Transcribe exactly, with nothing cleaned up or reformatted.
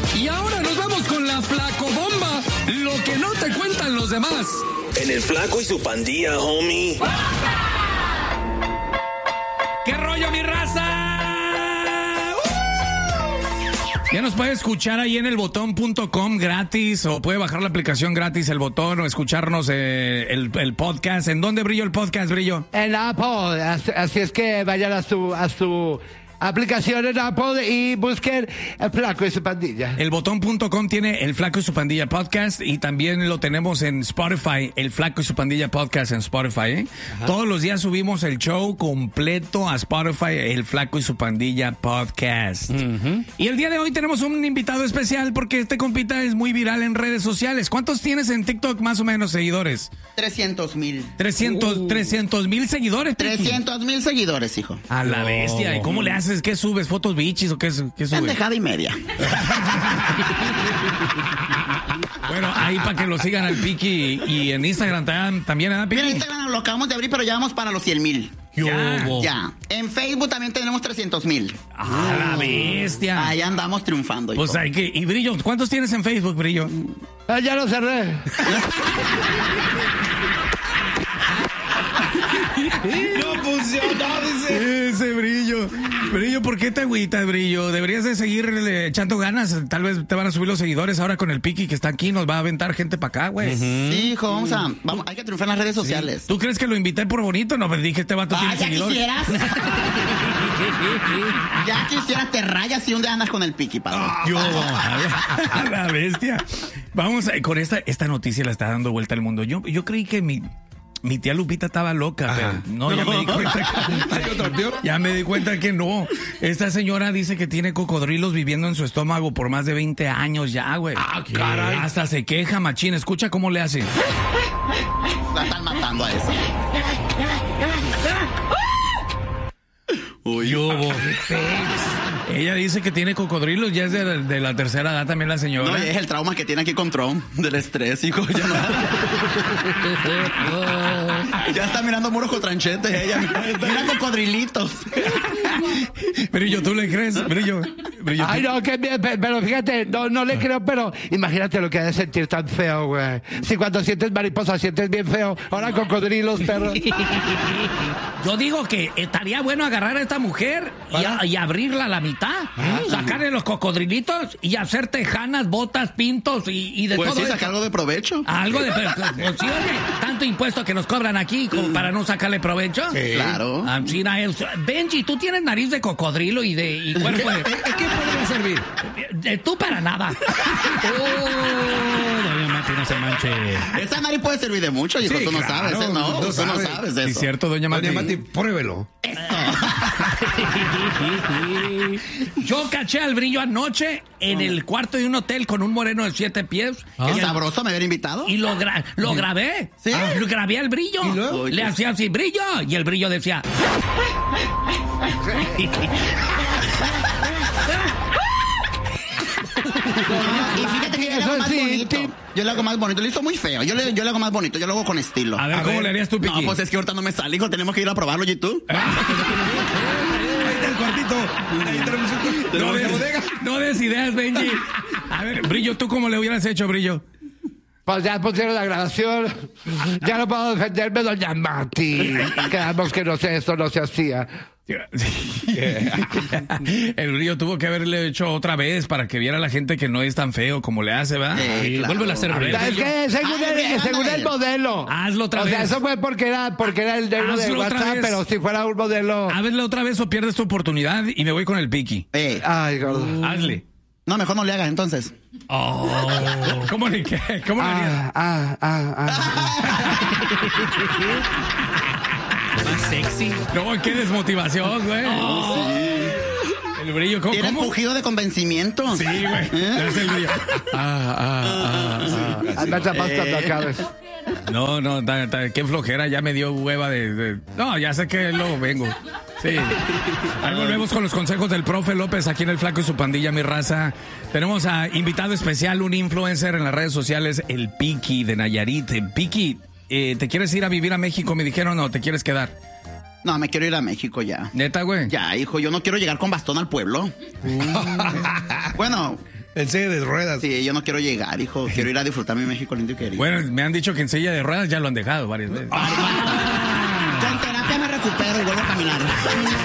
Y ahora nos vamos con la Flacobomba, lo que no te cuentan los demás. En el Flaco y su pandilla, homie. ¿Qué rollo, mi raza? Ya nos puede escuchar ahí en el botón punto com gratis, o puede bajar la aplicación gratis, el botón, o escucharnos eh, el, el podcast. ¿En dónde Brillo el podcast, Brillo? En Apple, así, así es que vayan a su, a su aplicación en Apple y busquen El Flaco y su pandilla. El botón punto com tiene El Flaco y su pandilla podcast, y también lo tenemos en Spotify, El Flaco y su pandilla podcast en Spotify, ¿eh? Todos los días subimos el show completo a Spotify, El Flaco y su pandilla podcast. Uh-huh. Y el día de hoy tenemos un invitado especial porque este compita es muy viral en redes sociales. ¿Cuántos tienes en TikTok más o menos seguidores? trescientos mil. trescientos mil seguidores. trescientos mil seguidores, hijo. A la bestia. ¿Y cómo le haces? ¿Qué subes? ¿Fotos bichis o qué, qué subes? Pendejada y media. Bueno, ahí para que lo sigan al Piki, y en Instagram también, ¿eh, Piki? Mira, Instagram lo acabamos de abrir, pero ya vamos para los cien mil. Ya, ya. En Facebook también tenemos trescientos mil. ¡Ah, la bestia! Ahí andamos triunfando. Pues hijo. hay que... Y Brillo, ¿cuántos tienes en Facebook, Brillo? Ah, ya lo cerré. No funciona, dice. Ese Brillo. Brillo, ¿por qué te agüitas, Brillo? Deberías de seguirle echando ganas. Tal vez te van a subir los seguidores ahora con el Piki que está aquí. Nos va a aventar gente para acá, güey. Uh-huh. Sí, hijo, vamos a... Vamos, hay que triunfar en las redes sociales. Sí. ¿Tú crees que lo invité por bonito? No, me dije, este vato ah, tiene ¿ya seguidores. quisieras? Ya quisieras, te rayas si un día andas con el Piki, padre. Yo, a la bestia. Vamos a, con esta, esta noticia la está dando vuelta al mundo. Yo, yo creí que mi... Mi tía Lupita estaba loca, ajá, pero no, ya me di cuenta que, ya me di cuenta que no. Esta señora dice que tiene cocodrilos viviendo en su estómago por más de veinte años ya, güey. Ah, caray. Hasta se queja, machín. Escucha cómo le hace. La están matando a esa. Uy, yo, ella dice que tiene cocodrilos, ya es de, de la tercera edad también la señora. No, es el trauma que tiene aquí con Trump, del estrés, hijo. Ya, no. Ya está mirando muros con tranchetes, ella. Mira cocodrilitos. Brillo, ¿tú le crees? Brillo. Brillo Ay, no, que, pero fíjate, no, no le creo, pero imagínate lo que ha de sentir tan feo, güey. Si cuando sientes mariposa sientes bien feo, ahora cocodrilos, perro. Yo digo que estaría bueno agarrar a esta mujer y, a, y abrirla a la mitad, ¿ah? Sacarle los cocodrilitos y hacer tejanas, botas, pintos y, y de pues todo. Pues sí, sacar algo de provecho. Algo de provecho. Pues sí, oye, tanto impuesto que nos cobran aquí como para no sacarle provecho. Sí. Claro. Así, Benji, tú tienes nariz de cocodrilo y de y cuerpo de... ¿Qué podría servir? De, tú para nada. Oh, doña Mati, no se manche. Esa nariz puede servir de mucho, hijo. Sí, tú no claro, sabes, ¿eh? No, no tú sabe. no sabes de eso. Es cierto, doña Mati. Doña Mati, pruébelo. Eso. Yo caché al Brillo anoche en el cuarto de un hotel con un moreno de siete pies. ¿Ah? ¿Qué sabroso me habían invitado? Y lo, gra lo grabé. ¿Sí? Ah, lo grabé al Brillo. ¿Y luego? Le hacía así, Brillo. Y el Brillo decía... Y fíjate que yo le hago más bonito. Yo le hago más bonito. Lo hizo muy feo. Yo le, yo le hago más bonito. Yo lo hago con estilo. A ver, a ¿cómo ver. le harías tú, Piqui? No, pues es que ahorita no me sale, hijo. Tenemos que ir a probarlo, ¿y tú? Ahí está el cuartito. Ahí tenemos un... No des, no des ideas, Benji. A ver, Brillo, ¿tú cómo le hubieras hecho, Brillo? Pues ya pusieron la grabación. Ya no puedo defenderme, doña Mati. Quedamos que no sé, esto no se hacía. El Brillo tuvo que haberle hecho otra vez para que viera la gente que no es tan feo como le hace, ¿verdad? Sí, claro. Vuélvelo a hacer. A ver, es que según, Ay, el, según el modelo. Hazlo otra o vez. O sea, eso fue porque era, porque era el negro de WhatsApp, pero si fuera un modelo... Hazlo otra vez o pierdes tu oportunidad y me voy con el Piki. Eh. Ay, gordo. Hazle. No, mejor no le hagas entonces. Oh, ¿Cómo le, qué? ¿Cómo le harías? Ah, ah, ah, ah. Más sexy. No, qué desmotivación, güey. Oh, sí. El Brillo, ¿cómo? Tiene empujido de convencimiento. Sí, güey. ¿Eh? Es el Brillo. Ah, ah, ah, ah. Anda tapando cuando acabes. No, no, ta, ta, qué flojera, ya me dio hueva de, de... No, ya sé que luego vengo. Sí. Ahí volvemos con los consejos del profe López aquí en El Flaco y su pandilla, mi raza. Tenemos a invitado especial, un influencer en las redes sociales, el Piki de Nayarit. Piki, eh, ¿te quieres ir a vivir a México? Me dijeron, ¿o te quieres quedar? No, me quiero ir a México ya. ¿Neta, güey? Ya, hijo, yo no quiero llegar con bastón al pueblo. Mm. Bueno... En silla de ruedas. Sí, yo no quiero llegar, hijo. Quiero ir a disfrutar mi México lindo y querido. Bueno, me han dicho que en silla de ruedas ya lo han dejado varias veces. Con terapia me recupero y vuelvo a caminar.